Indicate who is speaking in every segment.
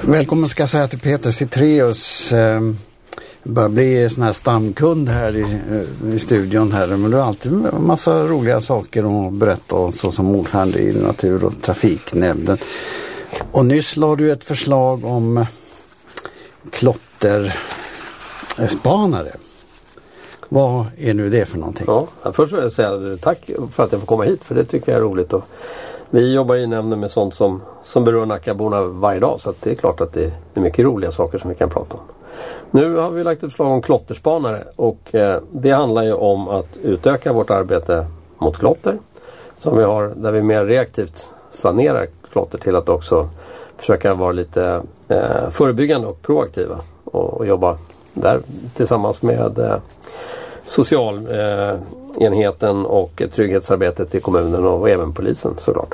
Speaker 1: Välkommen ska jag säga till Peter Citreus. Börjar bli sån här stamkund här i studion här. Men du har alltid en massa roliga saker att berätta om, så som ordförande i Natur- och trafiknämnden. Och nyss la du ett förslag om klotterspanare. Vad är nu det för någonting?
Speaker 2: Ja, först vill jag säga tack för att jag får komma hit, för det tycker jag är roligt. Och vi jobbar i nämnden med sånt som berör Nackaborna varje dag, så att det är klart att det är mycket roliga saker som vi kan prata om. Nu har vi lagt ett förslag om klotterspanare, och det handlar ju om att utöka vårt arbete mot klotter som vi har, där vi mer reaktivt sanerar klotter, till att också försöka vara lite förebyggande och proaktiva och jobba där tillsammans med socialenheten och trygghetsarbetet i kommunen och även polisen såklart.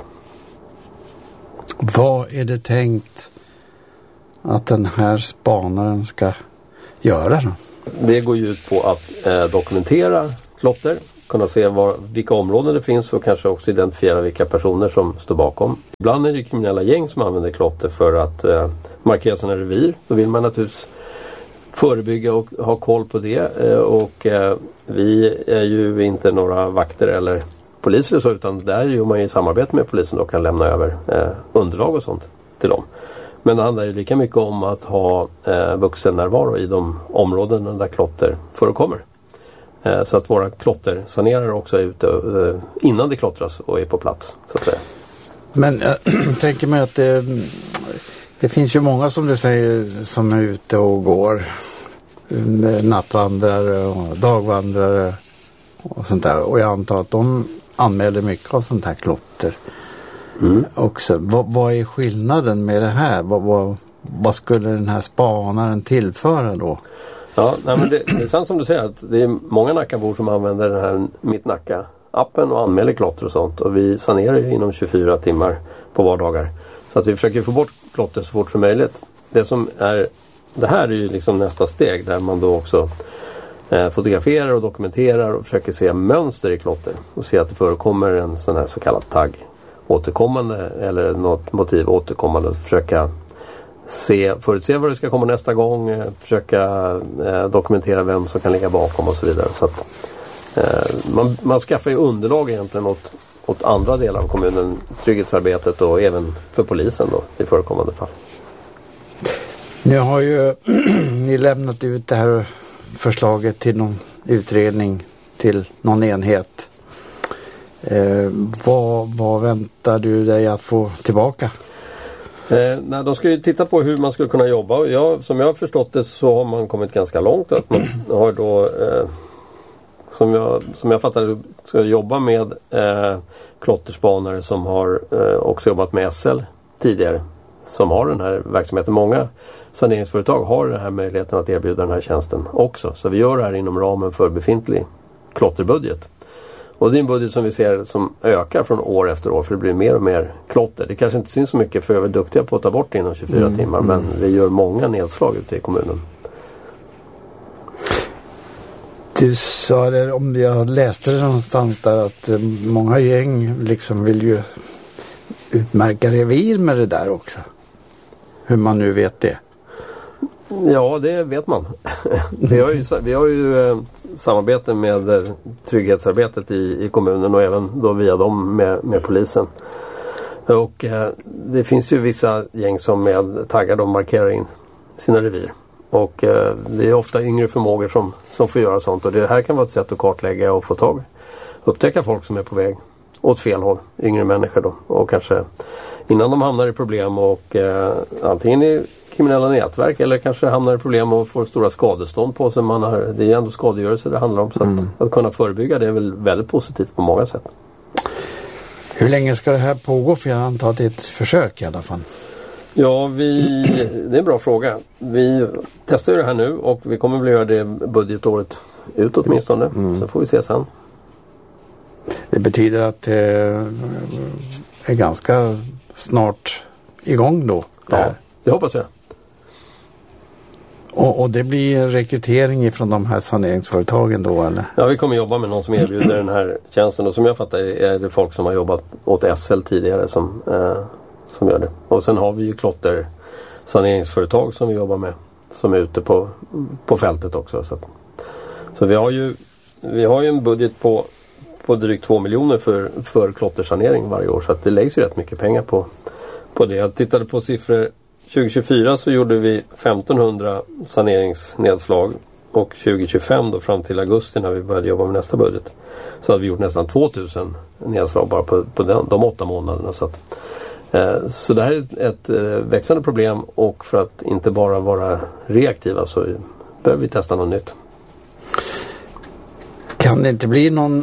Speaker 1: Vad är det tänkt att den här spanaren ska göra då?
Speaker 2: Det går ju ut på att dokumentera klotter, kunna se vilka områden det finns och kanske också identifiera vilka personer som står bakom. Ibland är det kriminella gäng som använder klotter för att markera sina revir. Då vill man naturligtvis förebygga och ha koll på det, och vi är ju inte några vakter eller poliser så, utan där gör man ju samarbete med polisen och kan lämna över underlag och sånt till dem. Men det handlar ju lika mycket om att ha vuxennärvaro i de områden där klotter förekommer. Så att våra klottersanerare också är ute innan det klottras och är på plats, så att säga. Men
Speaker 1: jag tänker mig att det finns ju många, som du säger, som är ute och går. Nattvandrare och dagvandrare och sånt där. Och jag antar att de anmäler mycket av sånt här klotter också. Vad är skillnaden med det här? Vad skulle den här spanaren tillföra då?
Speaker 2: Ja, nej, men det är sant som du säger, att det är många Nackabor som använder den här Mitt Nacka-appen och anmäler klotter och sånt. Och vi sanerar ju inom 24 timmar på vardagar. Så att vi försöker få bort klotter så fort som möjligt. Det här är ju liksom nästa steg, där man då också fotograferar och dokumenterar och försöker se mönster i klotter. Och se att det förekommer en sån här så kallad tagg återkommande, eller något motiv återkommande. Försöka förutse vad det ska komma nästa gång, försöka dokumentera vem som kan ligga bakom och så vidare. Så att man skaffar ju underlag egentligen åt andra delar av kommunen, trygghetsarbetet, och även för polisen då i förekommande fall.
Speaker 1: Nu har ju ni lämnat ut det här förslaget till någon utredning, till någon enhet. Vad väntar du dig att få tillbaka?
Speaker 2: Nej, de ska ju titta på hur man skulle kunna jobba. Som jag har förstått det så har man kommit ganska långt. Att man har då, som jag fattar det, ska jobba med klotterspanare som har också jobbat med SL tidigare, som har den här verksamheten. Många saneringsföretag har den här möjligheten att erbjuda den här tjänsten också. Så vi gör det här inom ramen för befintlig klotterbudget. Och det är en budget som vi ser som ökar från år efter år, för det blir mer och mer klotter. Det kanske inte syns så mycket, för vi är duktiga på att ta bort det inom 24 timmar, men vi gör många nedslag ute i kommunen.
Speaker 1: Du sa det, om jag läste det någonstans där, att många gäng liksom vill ju utmärka revir med det där också. Hur man nu vet det.
Speaker 2: Ja, det vet man. Vi har ju samarbete med trygghetsarbetet i kommunen, och även då via dem med polisen. Och det finns ju vissa gäng som med taggar de markerar in sina revir. Och det är ofta yngre förmågor som får göra sånt. Och det här kan vara ett sätt att kartlägga och få upptäcka folk som är på väg åt fel håll. Yngre människor då. Och kanske innan de hamnar i problem och antingen i kriminella nätverk, eller kanske hamnar i problem och får stora skadestånd på sig. Det är ju ändå skadegörelse det handlar om. Så att kunna förebygga, det är väl väldigt positivt på många sätt.
Speaker 1: Hur länge ska det här pågå? För jag antar att det är ett försök i alla fall.
Speaker 2: Ja, det är en bra fråga. Vi testar ju det här nu, och vi kommer att göra det budgetåret ut åtminstone. Så får vi se sen.
Speaker 1: Det betyder att det är ganska snart igång då?
Speaker 2: Ja, det hoppas jag.
Speaker 1: Och det blir rekrytering från de här saneringsföretagen då, eller?
Speaker 2: Ja, vi kommer jobba med någon som erbjuder den här tjänsten. Och som jag fattar är det folk som har jobbat åt SL tidigare som gör det. Och sen har vi ju saneringsföretag som vi jobbar med. Som är ute på fältet också. Så vi har ju en budget på drygt 2 miljoner för klottersanering varje år. Så att det läggs ju rätt mycket pengar på det. Jag tittade på siffror. 2024 så gjorde vi 1500 saneringsnedslag. Och 2025 då fram till augusti när vi började jobba med nästa budget. Så hade vi gjort nästan 2000 nedslag bara på de 8 månaderna. Så det här är ett växande problem, och för att inte bara vara reaktiva så behöver vi testa något nytt.
Speaker 1: Kan det inte bli någon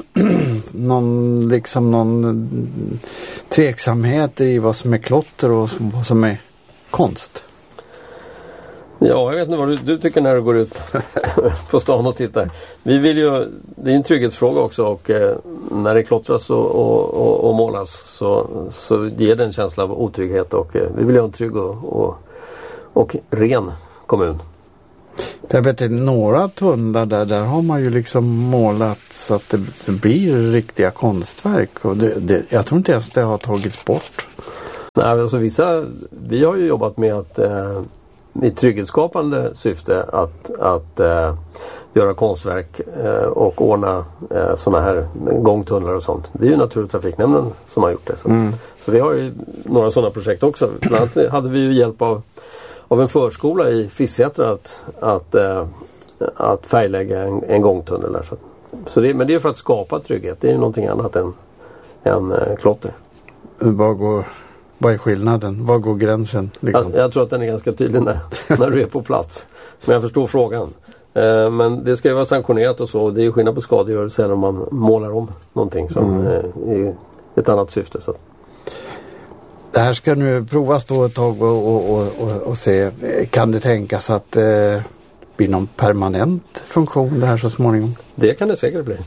Speaker 1: tveksamhet i vad som är klotter och vad som är konst?
Speaker 2: Ja, jag vet inte vad du tycker när du går ut på stan och tittar. Vi vill ju, det är en trygghetsfråga också, och när det klottras och målas så ger det en känsla av otrygghet, och vi vill ha en trygg och ren kommun.
Speaker 1: Jag vet inte, några tunnlar där har man ju liksom målat så att det blir riktiga konstverk, och jag tror inte ens det har tagits bort.
Speaker 2: Nej, alltså vi har ju jobbat med att i trygghetsskapande syfte att göra konstverk och ordna såna här gångtunnlar och sånt. Det är ju Natur- och trafiknämnden som har gjort det. Så vi har ju några sådana projekt också. Bland annat hade vi ju hjälp av en förskola i Fissätra att färglägga en gångtunnel där. Men det är för att skapa trygghet. Det är ju någonting annat än klotter. Vad
Speaker 1: är skillnaden? Var går gränsen? Liksom?
Speaker 2: Jag tror att den är ganska tydlig när du är på plats. Men jag förstår frågan. Men det ska ju vara sanktionerat och så. Det är ju skillnad på skadegörelse eller om man målar om någonting som är ett annat syfte. Så.
Speaker 1: Det här ska nu provas då ett tag och se. Kan det tänkas att det blir någon permanent funktion det här så småningom?
Speaker 2: Det kan det säkert bli.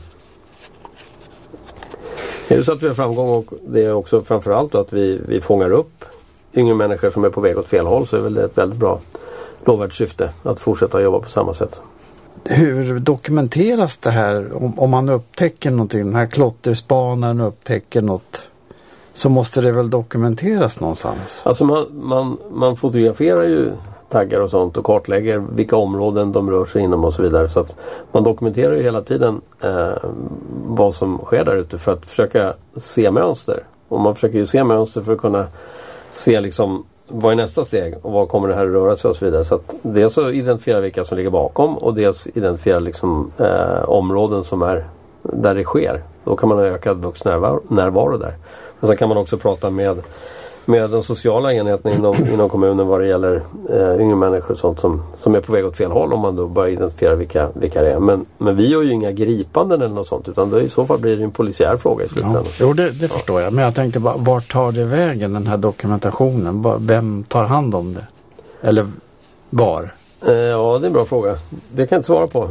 Speaker 2: Är det så att vi har framgång, och det är också framförallt att vi fångar upp yngre människor som är på väg åt fel håll, så är väl det ett väldigt bra lovvärt syfte att fortsätta jobba på samma sätt.
Speaker 1: Hur dokumenteras det här? Om man upptäcker någonting, den här klotterspanaren upptäcker något, så måste det väl dokumenteras någonstans?
Speaker 2: Alltså man fotograferar ju taggar och sånt och kartlägger vilka områden de rör sig inom och så vidare. Så att man dokumenterar ju hela tiden vad som sker där ute för att försöka se mönster. Och man försöker ju se mönster för att kunna se liksom vad är nästa steg och vad kommer det här att röra sig och så vidare. Så att dels så identifiera vilka som ligger bakom, och dels identifiera liksom områden som är där det sker. Då kan man ha ökad vuxnärvaro där. Och sen kan man också prata med den sociala enheten inom kommunen vad det gäller yngre människor och sånt som är på väg åt fel håll, om man då börjar identifiera vilka det är. Men vi gör ju inga gripanden eller något sånt, utan det i så fall blir det en polisiär fråga i slutändan.
Speaker 1: Ja. Jo, det förstår jag. Men jag tänkte bara, vart tar det vägen, den här dokumentationen? Vem tar hand om det? Eller var?
Speaker 2: Ja, det är en bra fråga. Det kan jag inte svara på.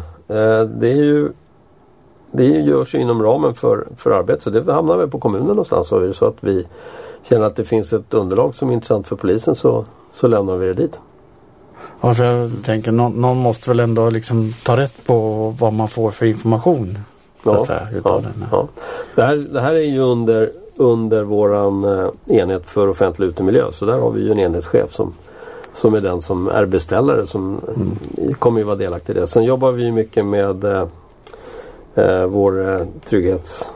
Speaker 2: Det görs ju inom ramen för arbete, så det hamnar väl på kommunen någonstans. Så är det så att vi känner att det finns ett underlag som är intressant för polisen, så lämnar vi det dit.
Speaker 1: Ja, för jag tänker, någon måste väl ändå liksom ta rätt på vad man får för information.
Speaker 2: Ja. Det här är ju under våran enhet för offentlig utemiljö, så där har vi ju en enhetschef som är den som är beställare, som kommer ju vara delaktig i det. Sen jobbar vi mycket med vår trygghets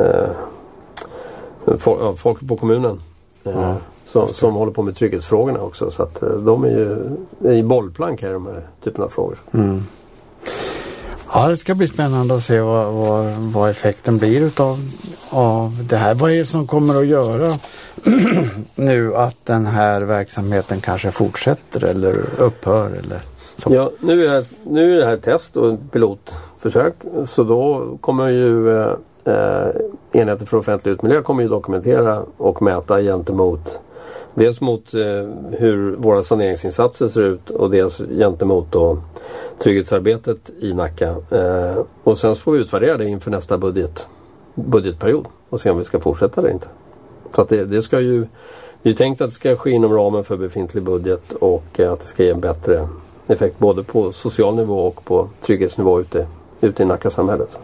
Speaker 2: folk på kommunen som håller på med trygghetsfrågorna också, så att de är ju i bollplank här, de här typen av frågor.
Speaker 1: Ja, det ska bli spännande att se vad effekten blir utav det här. Vad är det som kommer att göra nu att den här verksamheten kanske fortsätter eller upphör eller så?
Speaker 2: Ja, nu är det här test och pilotförsök, så då kommer ju enheten för offentlig utemiljö kommer ju dokumentera och mäta gentemot dels mot hur våra saneringsinsatser ser ut, och dels gentemot då trygghetsarbetet i Nacka. Och sen så får vi utvärdera det inför nästa budgetperiod och se om vi ska fortsätta eller inte. Så att det ska ju, det är tänkt att det ska ske inom ramen för befintlig budget, och att det ska ge en bättre effekt både på social nivå och på trygghetsnivå ute i Nackasamhället.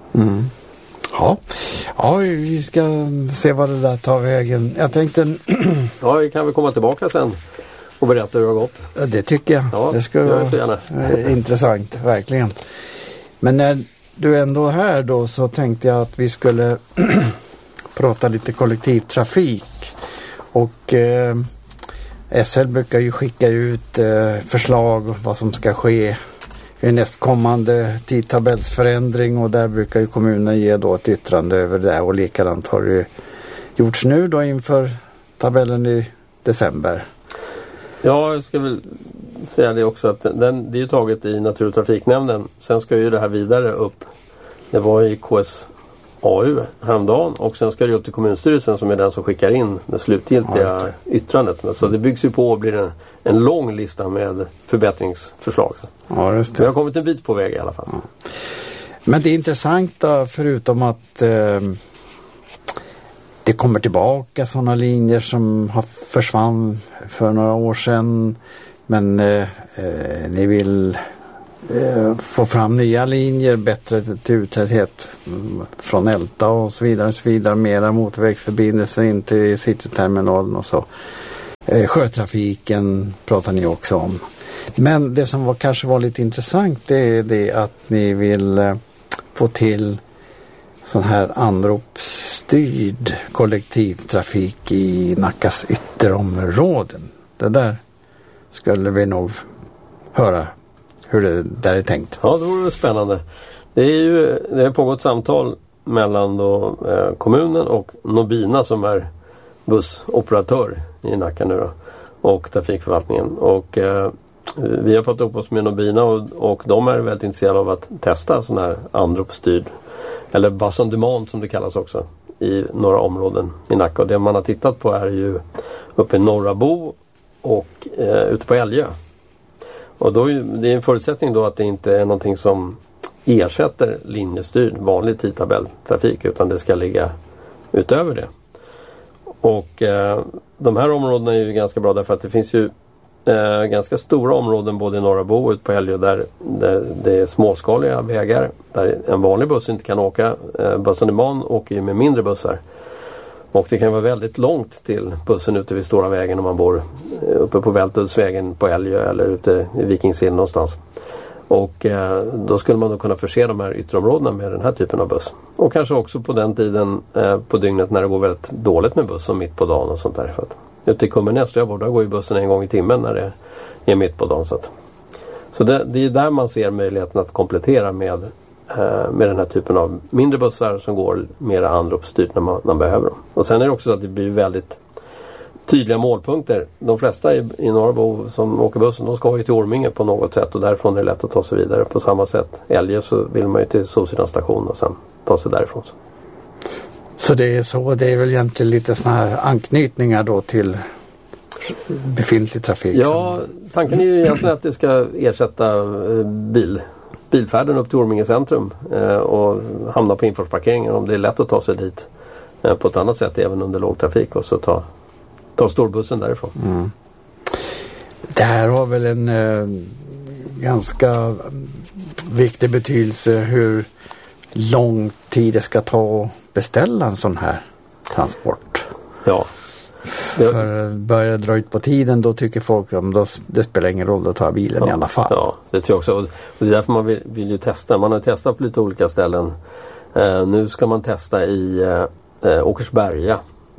Speaker 1: Ja, vi ska se vad det där tar vägen. Jag tänkte...
Speaker 2: Ja, vi kan väl komma tillbaka sen och berätta hur det har gått.
Speaker 1: Ja, det tycker jag.
Speaker 2: Ja,
Speaker 1: det ska vara intressant, verkligen. Men när du ändå är här då så tänkte jag att vi skulle prata lite kollektivtrafik. Och SL brukar ju skicka ut förslag vad som ska ske i nästkommande tidtabellsförändring, och där brukar ju kommunen ge då ett yttrande över det, och likadant har det gjorts nu då inför tabellen i december. Ja,
Speaker 2: jag ska väl säga det också att det är ju taget i Natur- och trafiknämnden. Sen ska ju det här vidare upp. Det var i KSAU häromdagen, och sen ska det upp till kommunstyrelsen som är den som skickar in det slutgiltiga yttrandet. Så det byggs ju på och blir en lång lista med förbättringsförslag.
Speaker 1: Ja, just det.
Speaker 2: Vi har kommit en bit på väg i alla fall.
Speaker 1: Ja. Men det är intressant då, förutom att det kommer tillbaka sådana linjer som har försvann för några år sedan, men ni vill få fram nya linjer, bättre turtäthet från Älta och så vidare, mera motorvägsförbindelser in till cityterminalen och så. Sjötrafiken pratar ni också om. Men det som kanske var lite intressant, det är det att ni vill få till sån här anropsstyrd kollektivtrafik i Nackas ytterområden. Det där skulle vi nog höra hur det där är tänkt.
Speaker 2: Ja, det vore spännande. Det har pågått samtal mellan då, kommunen och Nobina som är bussoperatör i Nacka nu då, och trafikförvaltningen. Och vi har pratat upp oss med Nobina och de är väldigt intresserade av att testa sån här anropsstyrd, eller bus on demand som det kallas också, i några områden i Nacka. Och det man har tittat på är ju uppe i Norra Bo och ute på Älgö. Och då det är en förutsättning då att det inte är någonting som ersätter linjestyrd vanlig tidtabelltrafik, utan det ska ligga utöver det. Och de här områdena är ju ganska bra därför att det finns ju ganska stora områden både i Norra Bo och ute på Älgö där det är småskaliga vägar där en vanlig buss inte kan åka. Bussen i man åker ju med mindre bussar. Och det kan vara väldigt långt till bussen ute vid Stora vägen om man bor uppe på Vältudsvägen på Älgö eller ute i Vikingsill någonstans. Och då skulle man då kunna förse de här ytterområdena med den här typen av buss. Och kanske också på den tiden på dygnet när det går väldigt dåligt med bussen mitt på dagen och sånt där. För att ute i Kummenäs där jag bor, där går ju bussen en gång i timmen när det är mitt på dagen. Så det är där man ser möjligheten att komplettera med den här typen av mindre bussar som går mer anropsstyrt när man behöver dem. Och sen är det också så att det blir väldigt tydliga målpunkter. De flesta i Norrbo som åker bussen, de ska ju till Orminge på något sätt och därifrån är det lätt att ta sig vidare. På samma sätt Älgö så vill man ju till Solsidan station och sen ta sig därifrån.
Speaker 1: Så det är så, det är väl egentligen lite såna här anknytningar då till befintlig trafik?
Speaker 2: Ja, tanken är ju egentligen att det ska ersätta bilfärden upp till Orminge centrum och hamna på infartsparkeringen om det är lätt att ta sig dit på ett annat sätt även under lågtrafik och så ta storbussen därifrån.
Speaker 1: Mm. Det här har väl en ganska viktig betydelse hur lång tid det ska ta att beställa en sån här transport.
Speaker 2: Ja.
Speaker 1: För börjar det dra ut på tiden då tycker folk att det spelar ingen roll att ta bilen i alla fall.
Speaker 2: Ja, det tror jag också. Och det är därför man vill ju testa. Man har testat på lite olika ställen. Nu ska man testa i Åkersberga.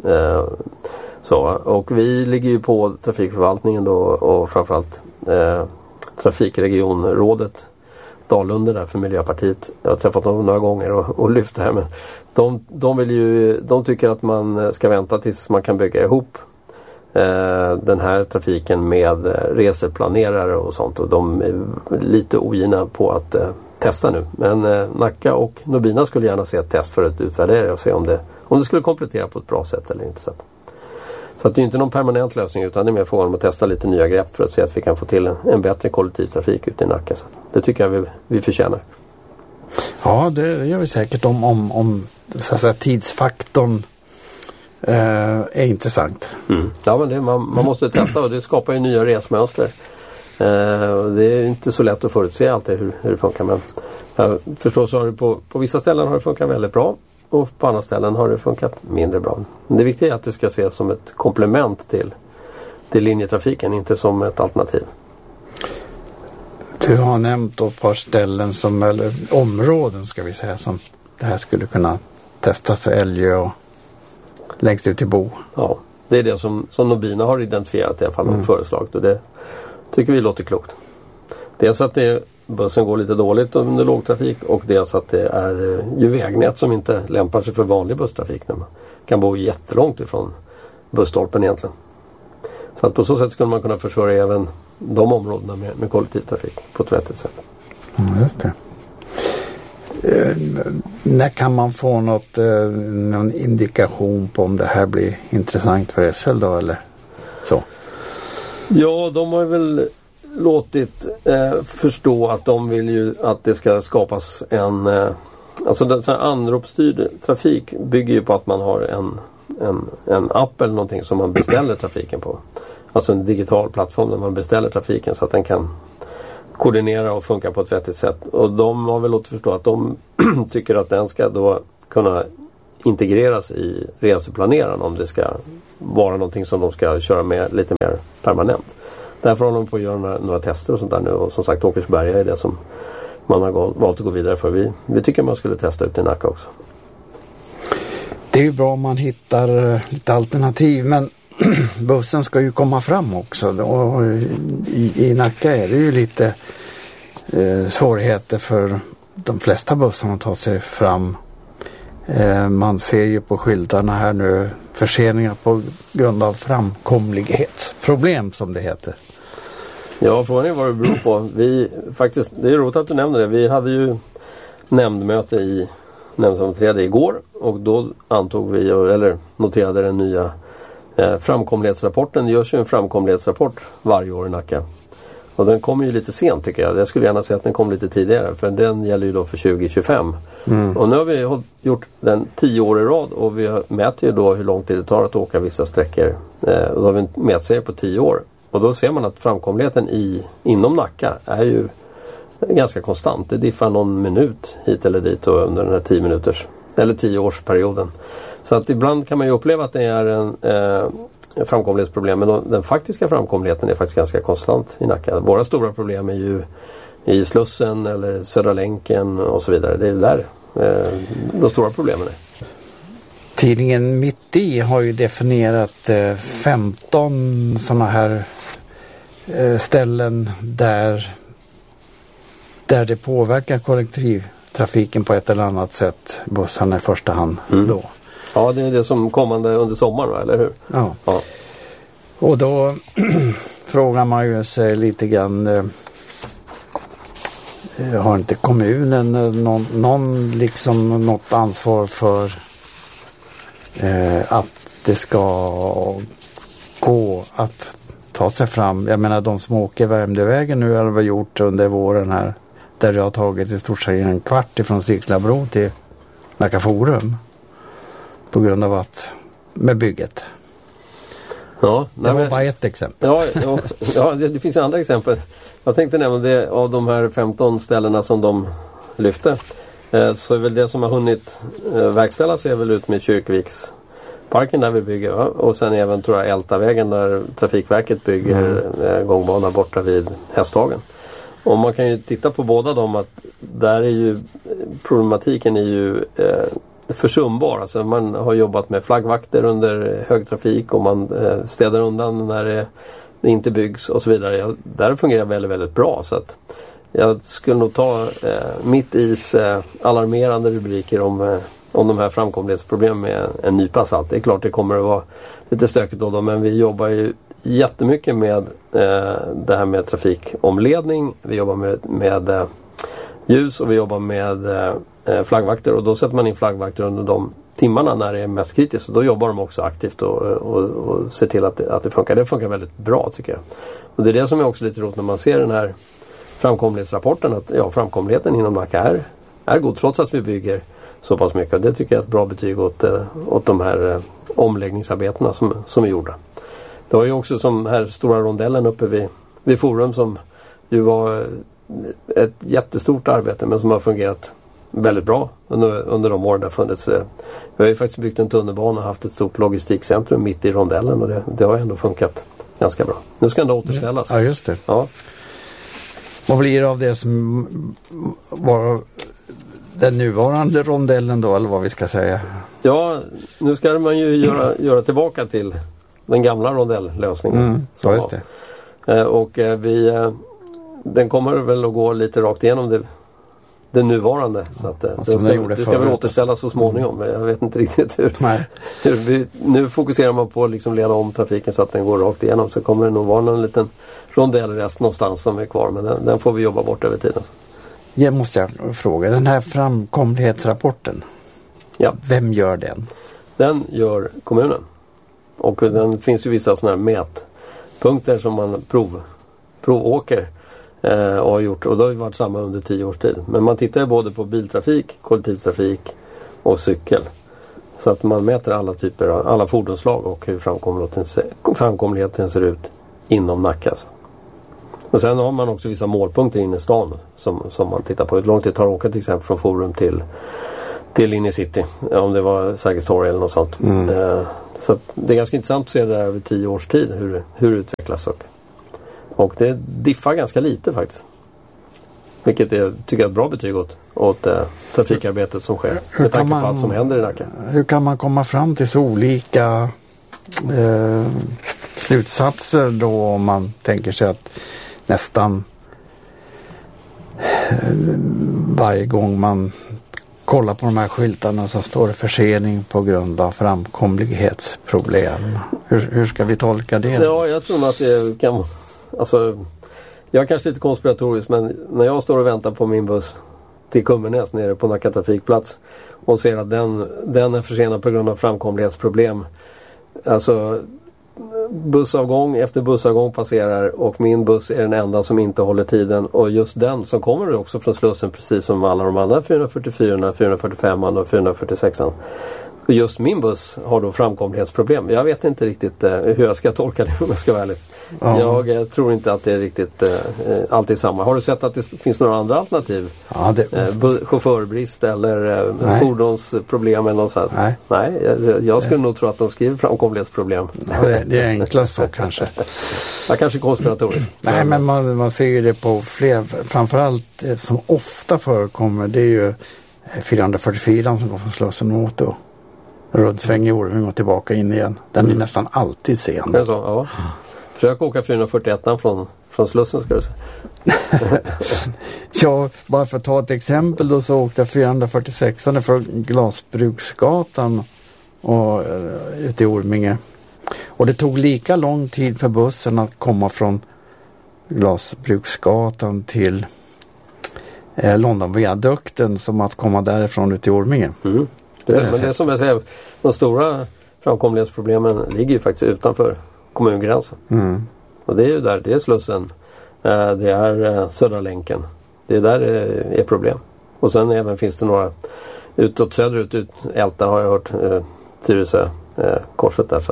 Speaker 2: Och vi ligger ju på trafikförvaltningen då och framförallt trafikregionrådet Dalunder där för Miljöpartiet. Jag har träffat dem några gånger och lyft det här, men de tycker att man ska vänta tills man kan bygga ihop den här trafiken med reseplanerare och sånt, och de är lite ogina på att testa nu. Men Nacka och Nobina skulle gärna se ett test för att utvärdera och se om det skulle komplettera på ett bra sätt eller inte. Så att det är inte någon permanent lösning, utan det är mer frågan om att testa lite nya grepp för att se att vi kan få till en bättre kollektivtrafik ute i Nacka. Så det tycker jag vi förtjänar.
Speaker 1: Ja, det gör vi säkert om så att säga, tidsfaktorn är intressant.
Speaker 2: Mm. Ja, men man måste testa och det skapar ju nya resmönster. Det är inte så lätt att förutse alltid hur det funkar, men förstås har det på vissa ställen har det funkat väldigt bra. Och på andra ställen har det funkat mindre bra. Det viktiga är att det ska ses som ett komplement till till linjetrafiken, inte som ett alternativ.
Speaker 1: Du har nämnt ett par ställen eller områden ska vi säga, som det här skulle kunna testas, Älgö och längst ut till Bo.
Speaker 2: Ja, det är det som Nobina har identifierat i alla fall och föreslagit, och det tycker vi låter klokt. Dels att bussen går lite dåligt under lågtrafik, och dels att det är ju vägnät som inte lämpar sig för vanlig busstrafik när man kan bo jättelångt ifrån busstolpen egentligen. Så att på så sätt skulle man kunna försörja även de områdena med kollektivtrafik på ett vettigt sätt.
Speaker 1: Ja, just det. När kan man få någon indikation på om det här blir intressant för SL då, eller så? Ja,
Speaker 2: de har väl låtit förstå att de vill ju att det ska skapas alltså anropsstyrd trafik bygger ju på att man har en app eller någonting som man beställer trafiken på. Alltså en digital plattform där man beställer trafiken så att den kan koordinera och funka på ett vettigt sätt. Och de har väl låtit förstå att de tycker att den ska då kunna integreras i reseplaneraren om det ska vara någonting som de ska köra med lite mer permanent. Därför håller de på att göra några tester och sånt där nu, och som sagt Åkersberga är det som man har valt att gå vidare för. Vi tycker man skulle testa ut i Nacka också.
Speaker 1: Det är ju bra om man hittar lite alternativ, men bussen ska ju komma fram också, och i Nacka är det ju lite svårigheter för de flesta bussarna att ta sig fram. Man ser ju på skyltarna här nu förseningar på grund av framkomlighetsproblem som det heter.
Speaker 2: Ja, frågan är vad det beror på. Det är roligt att du nämner det. Vi hade ju nämndmöte i nämndsammanträde igår, och då noterade den nya framkomlighetsrapporten. Det görs ju en framkomlighetsrapport varje år i Nacka. Och den kommer ju lite sent tycker jag. Jag skulle gärna säga att den kom lite tidigare, för den gäller ju då för 2025. Och nu har vi gjort den 10 år i rad, och vi mäter ju då hur lång tid det tar att åka vissa sträckor. Och då har vi en mätserie på 10 år. Och då ser man att framkomligheten inom Nacka är ju ganska konstant. Det diffar någon minut hit eller dit under den här 10 minuters eller 10-årsperioden. Så att ibland kan man ju uppleva att det är en framkomlighetsproblem, men den faktiska framkomligheten är faktiskt ganska konstant i Nacka. Våra stora problem är ju i Slussen eller Södra länken och så vidare. Det är där de stora problemen är.
Speaker 1: Tidningen Mitt i har ju definierat 15 sådana här ställen där det påverkar kollektivtrafiken på ett eller annat sätt, bussarna i första hand då.
Speaker 2: Ja, det är det som kommande under sommaren, va? Eller hur?
Speaker 1: Ja. Och då frågar man ju sig lite grann, har inte kommunen något ansvar för att det ska gå att ta sig fram? Jag menar, de som åker Värmdövägen nu har vi gjort under våren här, där det har tagit i stort sett en kvart ifrån Cyklarbro till Nacka Forum på grund av med bygget.
Speaker 2: Ja,
Speaker 1: det var bara ett exempel.
Speaker 2: Ja, det finns ju andra exempel. Jag tänkte nämna det, av de här 15 ställena som de lyfte, så är väl det som har hunnit verkställas är väl ut med Kyrkviksparken där vi bygger, va? Och sen även tror jag Ältavägen där Trafikverket bygger gångbana borta vid Hästhagen. Och man kan ju titta på båda dem, att där är ju problematiken är ju försumbar. Alltså man har jobbat med flaggvakter under högtrafik, och man städar undan när det inte byggs och så vidare. Där fungerar väldigt, väldigt bra, så att jag skulle nog ta mitt is alarmerande rubriker om de här framkomlighetsproblemen med en nypa salt. Det är klart det kommer att vara lite stökigt då, men vi jobbar ju jättemycket med det här med trafikomledning. Vi jobbar med ljus, och vi jobbar med flaggvakter, och då sätter man in flaggvakter under de timmarna när det är mest kritiskt, och då jobbar de också aktivt och ser till att det funkar. Det funkar väldigt bra tycker jag. Och det är det som är också lite roligt när man ser den här framkomlighetsrapporten, att framkomligheten inom Nacka är god trots att vi bygger så pass mycket. Det tycker jag är ett bra betyg åt de här omläggningsarbetena som är gjorda. Det var ju också som här stora rondellen uppe vid Forum, som ju var ett jättestort arbete, men som har fungerat väldigt bra under de åren det har funnits. Vi har ju faktiskt byggt en tunnelbana och haft ett stort logistikcentrum mitt i rondellen, och det har ändå funkat ganska bra. Nu ska det återställas.
Speaker 1: Ja, just det.
Speaker 2: Ja.
Speaker 1: Vad blir det av det som var den nuvarande rondellen då, eller vad vi ska säga?
Speaker 2: Ja, nu ska man ju göra tillbaka till den gamla rondell-lösningen.
Speaker 1: Ja, just det.
Speaker 2: Och den kommer väl att gå lite rakt igenom det nuvarande. Så att det ska väl återställas så småningom. Jag vet inte riktigt hur. Nu fokuserar man på att liksom leda om trafiken så att den går rakt igenom. Så kommer det nog vara någon liten rondellrest någonstans som är kvar. Men den får vi jobba bort över tiden.
Speaker 1: Jag måste fråga, den här framkomlighetsrapporten.
Speaker 2: Ja.
Speaker 1: Vem gör den?
Speaker 2: Den gör kommunen. Och den finns ju vissa sådana här mätpunkter som man provåker och har gjort. Och det har ju varit samma under 10 års tid. Men man tittar ju både på biltrafik, kollektivtrafik och cykel. Så att man mäter alla fordonsslag och hur framkomligheten ser ut inom Nacka. Alltså. Och sen har man också vissa målpunkter inne i stan som man tittar på. Hur långt det tar att åka till exempel från Forum till in i city. Om det var Sergels torg eller något sånt. Så det är ganska intressant att se det där över 10 års tid hur det utvecklas. Och det diffar ganska lite faktiskt. Vilket jag tycker är ett bra betyg åt trafikarbetet som sker. Med tanke på allt som händer i Nacka.
Speaker 1: Hur kan man komma fram till så olika slutsatser då, om man tänker sig att nästan varje gång man kollar på de här skyltarna så står det försening på grund av framkomlighetsproblem. Hur ska vi tolka det?
Speaker 2: Ja, jag tror att det kan... Alltså, jag är kanske lite konspiratorisk, men när jag står och väntar på min buss till Kummenäs nere på Nacka trafikplats och ser att den är försenad på grund av framkomlighetsproblem. Alltså bussavgång efter bussavgång passerar och min buss är den enda som inte håller tiden, och just den som kommer också från Slussen precis som alla de andra 444, 445 och 446. Och just min buss har då framkomlighetsproblem. Jag vet inte riktigt hur jag ska tolka det, om jag ska vara ärlig. Ja. Jag tror inte att det är riktigt alltid samma. Har du sett att det finns några andra alternativ?
Speaker 1: Ja,
Speaker 2: chaufförbrist eller fordonsproblem eller något sånt? Nej, jag skulle nog tro att de skriver framkomlighetsproblem.
Speaker 1: Ja, det är enklast så kanske.
Speaker 2: Ja, kanske konspiratoriskt.
Speaker 1: Nej, men man ser ju det på fler. Framförallt som ofta förekommer, det är ju 444 som går från Slussen och åter. Rödsväng i Orming och tillbaka in igen. Den är nästan alltid sen.
Speaker 2: Det är så, ja. Försök åka 441 från Slussen, ska du säga.
Speaker 1: Ja, bara för att ta ett exempel då, så åkte jag 446 från Glasbruksgatan och ut i Orminge. Och det tog lika lång tid för bussen att komma från Glasbruksgatan till Londonviadukten som att komma därifrån ut i Orminge.
Speaker 2: Men det är som jag säger, de stora framkomlighetsproblemen ligger ju faktiskt utanför kommungränsen. Och det är ju där, det är Slussen, det är Södra länken, det är där det är problem. Och sen även finns det några utåt söderut, Älta har jag hört, Tyresö, korset där.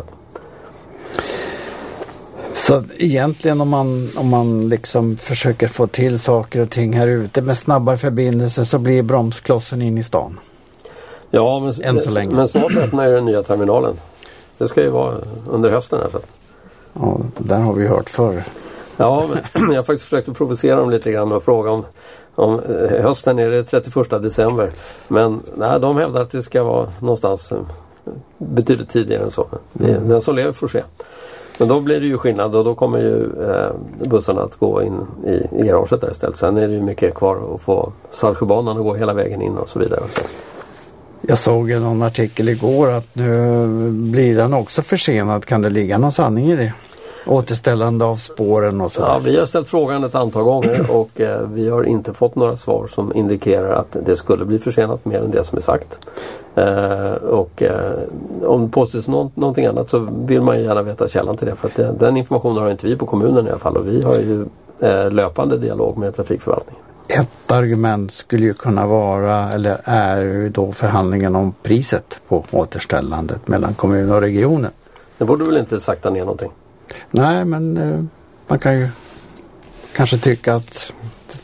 Speaker 1: Så egentligen om man liksom försöker få till saker och ting här ute med snabbare förbindelser, så blir bromsklossen in i stan.
Speaker 2: Ja, men snart öppnar ju den nya terminalen. Det ska ju vara under hösten här. Så.
Speaker 1: Ja, där har vi hört förr.
Speaker 2: Ja, men jag har faktiskt försökt att provocera dem lite grann och fråga om hösten är det 31 december. Men nej, de hävdar att det ska vara någonstans betydligt tidigare än så. Den som lever får se. Men då blir det ju skillnad och då kommer ju bussarna att gå in i garaget där istället. Sen är det ju mycket kvar att få Saltsjöbanan att gå hela vägen in och så vidare.
Speaker 1: Jag såg någon artikel igår att nu blir den också försenad. Kan det ligga någon sanning i det? Återställande av spåren och så.
Speaker 2: Ja, vi har ställt frågan ett antal gånger och vi har inte fått några svar som indikerar att det skulle bli försenat mer än det som är sagt. Om det påstås någonting annat så vill man ju gärna veta källan till det, för att den informationen har inte vi på kommunen i alla fall, och vi har ju löpande dialog med trafikförvaltningen.
Speaker 1: Ett argument skulle ju kunna vara, eller är ju då förhandlingen om priset på återställandet mellan kommun och regionen.
Speaker 2: Det borde väl inte sakta ner någonting?
Speaker 1: Nej, men man kan ju kanske tycka att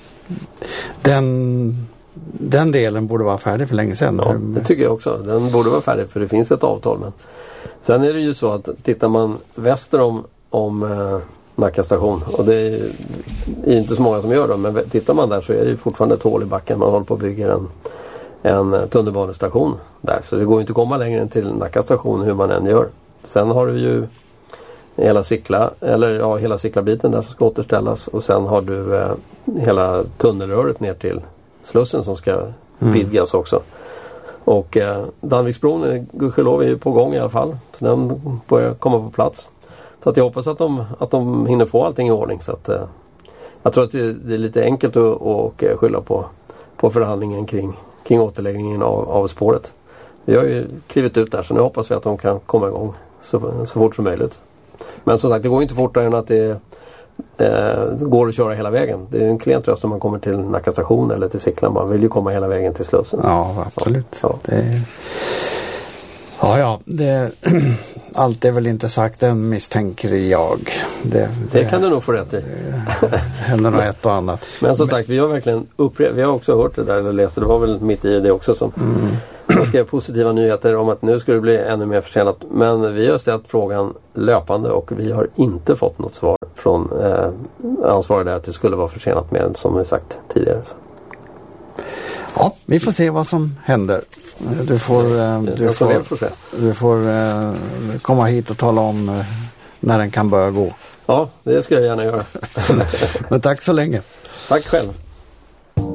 Speaker 1: den delen borde vara färdig för länge sedan.
Speaker 2: Ja, det tycker jag också. Den borde vara färdig, för det finns ett avtal. Men sen är det ju så att tittar man väster om om Nacka station. Och det är inte så många som gör det, men tittar man där så är det ju fortfarande ett hål i backen. Man håller på att bygga en tunnelbanestation där. Så det går inte att komma längre än till Nacka station hur man än gör. Sen har du ju hela Sickla-biten där som ska återställas. Och sen har du hela tunnelröret ner till Slussen som ska vidgas också. Och Danviksbron, gudskelov, är ju på gång i alla fall. Så den börjar komma på plats. Så att jag hoppas att de hinner få allting i ordning. Så att, jag tror att det är lite enkelt att skylla på förhandlingen kring återläggningen av spåret. Vi har ju klivit ut där, så nu hoppas vi att de kan komma igång så fort som möjligt. Men som sagt, det går inte fortare än att det går att köra hela vägen. Det är en klen tröst om man kommer till Nacka station eller till Sickla. Man vill ju komma hela vägen till Slussen.
Speaker 1: Ja, absolut.
Speaker 2: Ja.
Speaker 1: Allt är väl inte sagt än, misstänker jag.
Speaker 2: Det kan du nog få rätt i.
Speaker 1: Händer nog ett och annat.
Speaker 2: Men som sagt, vi har verkligen vi har också hört det där, eller läst det. Det var väl mitt i det också som de skrev positiva nyheter om att nu ska det bli ännu mer försenat. Men vi har ställt frågan löpande och vi har inte fått något svar från ansvariga där att det skulle vara försenat mer än som vi sagt tidigare.
Speaker 1: Ja, vi får se vad som händer. Du får komma hit och tala om när den kan börja gå.
Speaker 2: Ja, det ska jag gärna göra.
Speaker 1: Men tack så länge.
Speaker 2: Tack själv.